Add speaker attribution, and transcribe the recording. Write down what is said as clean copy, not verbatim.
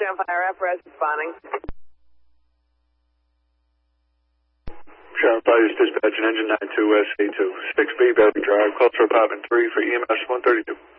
Speaker 1: on fire, apparatus responding.
Speaker 2: Sheriff Bayous dispatch, engine 92 SA2, 6B Belly Drive, call for apartment 3 for EMS 132.